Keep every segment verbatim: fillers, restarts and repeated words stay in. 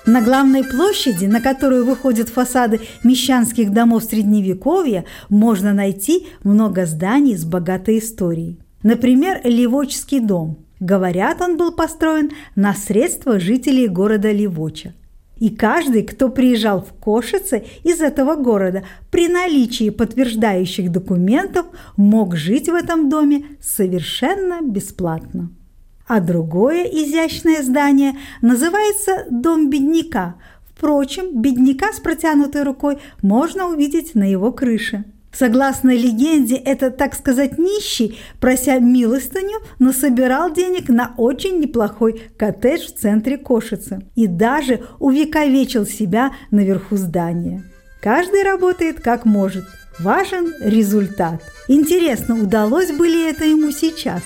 На главной площади, на которую выходят фасады мещанских домов Средневековья, можно найти много зданий с богатой историей. Например, Ливочский дом. Говорят, он был построен на средства жителей города Ливоча. И каждый, кто приезжал в Кошице из этого города, при наличии подтверждающих документов, мог жить в этом доме совершенно бесплатно. А другое изящное здание называется «Дом бедняка». Впрочем, бедняка с протянутой рукой можно увидеть на его крыше. Согласно легенде, это, так сказать, нищий, прося милостыню, насобирал денег на очень неплохой коттедж в центре Кошицы и даже увековечил себя наверху здания. Каждый работает как может. Важен результат. Интересно, удалось бы ли это ему сейчас?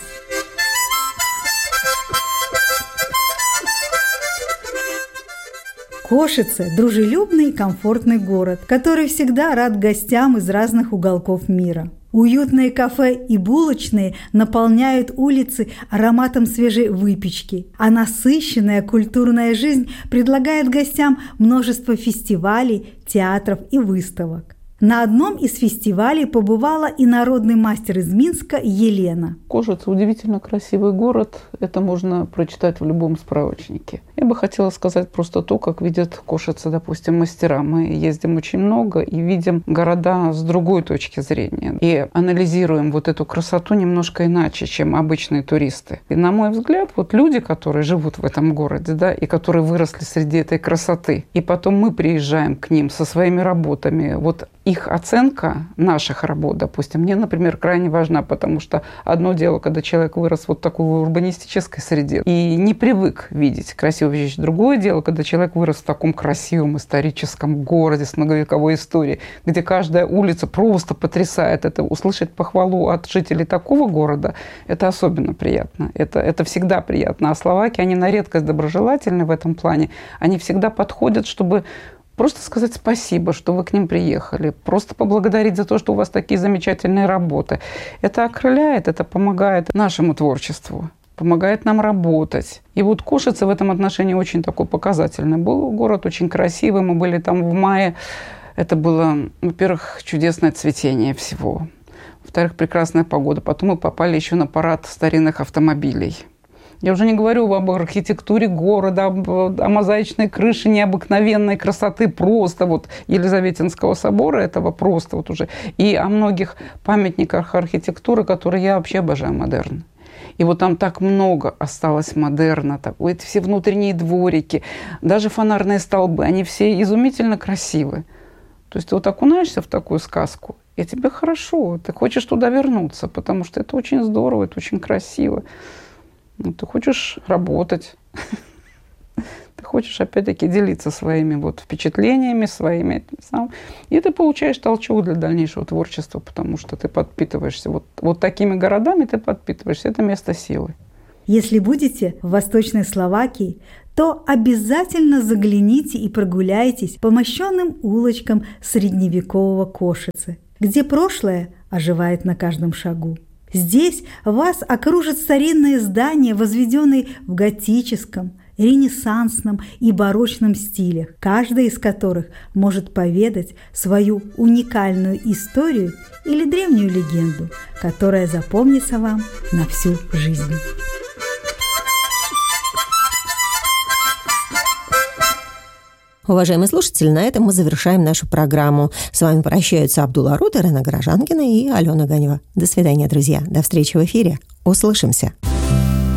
Кошице – дружелюбный и комфортный город, который всегда рад гостям из разных уголков мира. Уютные кафе и булочные наполняют улицы ароматом свежей выпечки, а насыщенная культурная жизнь предлагает гостям множество фестивалей, театров и выставок. На одном из фестивалей побывала и народный мастер из Минска Елена. Кошице удивительно красивый город. Это можно прочитать в любом справочнике. Я бы хотела сказать просто то, как видят Кошице, допустим, мастера. Мы ездим очень много и видим города с другой точки зрения. И анализируем вот эту красоту немножко иначе, чем обычные туристы. И, на мой взгляд, вот люди, которые живут в этом городе, да, и которые выросли среди этой красоты, и потом мы приезжаем к ним со своими работами, вот их оценка наших работ, допустим, мне, например, крайне важна, потому что одно дело, когда человек вырос вот в такой урбанистической среде и не привык видеть красивую вещь. Другое дело, когда человек вырос в таком красивом историческом городе с многовековой историей, где каждая улица просто потрясает. Это услышать похвалу от жителей такого города, это особенно приятно. Это, это всегда приятно. А словаки, они на редкость доброжелательны в этом плане. Они всегда подходят, чтобы просто сказать спасибо, что вы к ним приехали. Просто поблагодарить за то, что у вас такие замечательные работы. Это окрыляет, это помогает нашему творчеству, помогает нам работать. И вот Кошице в этом отношении очень такой показательный был город, очень красивый. Мы были там в мае. Это было, во-первых, чудесное цветение всего. Во-вторых, прекрасная погода. Потом мы попали еще на парад старинных автомобилей. Я уже не говорю об архитектуре города, о мозаичной крыше необыкновенной красоты просто вот Елизаветинского собора, этого просто вот уже, и о многих памятниках архитектуры, которые я вообще обожаю модерн. И вот там так много осталось модерна, так, эти все внутренние дворики, даже фонарные столбы, они все изумительно красивы. То есть ты вот окунаешься в такую сказку, и тебе хорошо, ты хочешь туда вернуться, потому что это очень здорово, это очень красиво. Ну, ты хочешь работать, ты хочешь, опять-таки, делиться своими вот впечатлениями, своими, и ты получаешь толчок для дальнейшего творчества, потому что ты подпитываешься вот, вот такими городами, ты подпитываешься, это место силы. Если будете в Восточной Словакии, то обязательно загляните и прогуляйтесь по мощенным улочкам средневекового Кошице, где прошлое оживает на каждом шагу. Здесь вас окружат старинные здания, возведенные в готическом, ренессансном и барочном стилях, каждая из которых может поведать свою уникальную историю или древнюю легенду, которая запомнится вам на всю жизнь. Уважаемые слушатели, на этом мы завершаем нашу программу. С вами прощаются Абдулла Рут, Ирена Горожанкина и Алена Ганева. До свидания, друзья. До встречи в эфире. Услышимся.